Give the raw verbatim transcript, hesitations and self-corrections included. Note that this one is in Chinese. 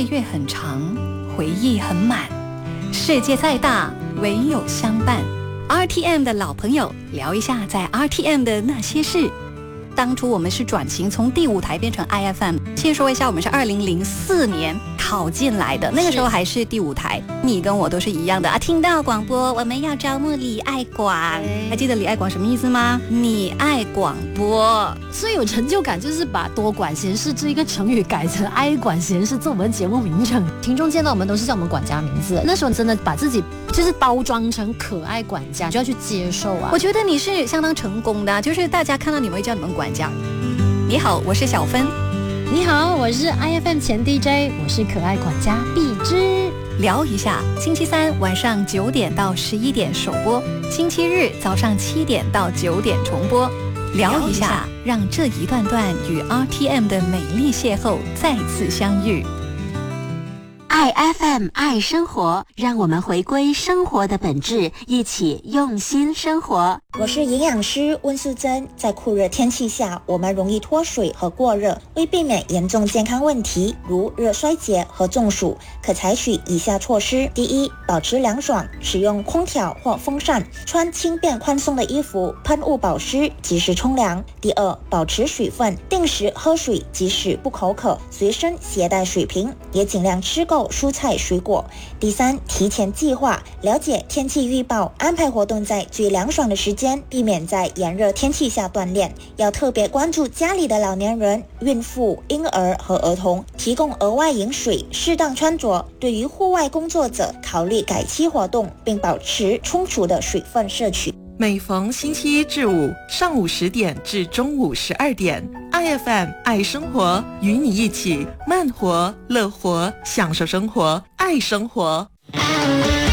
岁月很长，回忆很满，世界再大，唯有相伴。R T M 的老朋友，聊一下在 R T M 的那些事。当初我们是转型从第五台变成 I F M， 先说一下，我们是二零零四年考进来的，那个时候还是第五台，你跟我都是一样的啊。听到广播，我们要招募李爱广，还记得李爱广什么意思吗？你爱广播， 所以有成就感，就是把多管闲事这一个成语改成爱管闲事，做我们节目名称。听众见到我们都是叫我们管家名字，那时候真的把自己就是包装成可爱管家，就要去接受啊。 我觉得你是相当成功的，就是大家看到你们会叫你们管家。你好，我是小芬。 你好，我是 I F M 前 D J， 我是可爱管家碧芝。 聊一下，星期三晚上九点到十一点首播，星期日早上七点到九点重播。聊一下，让这一段段与 R T M 的美丽邂逅再次相遇。 爱 F M 爱生活，让我们回归生活的本质，一起用心生活。 我是营养师温素珍。在酷热天气下，我们容易脱水和过热，为避免严重健康问题如热衰竭和中暑，可采取以下措施：第一，保持凉爽，使用空调或风扇，穿轻便宽松的衣服，喷雾保湿，及时冲凉。第二，保持水分，定时喝水，即使不口渴，随身携带水瓶，也尽量吃够蔬菜水果。第三，提前计划，了解天气预报，安排活动在最凉爽的时间，避免在炎热天气下锻炼。要特别关注家里的老年人、孕妇、婴儿和儿童，提供额外饮水，适当穿着。对于户外工作者，考虑改期活动，并保持充足的水分摄取。 每逢星期一至五上午十点至中午十二点 ，I F M 爱生活，与你一起慢活、乐活，享受生活，爱生活。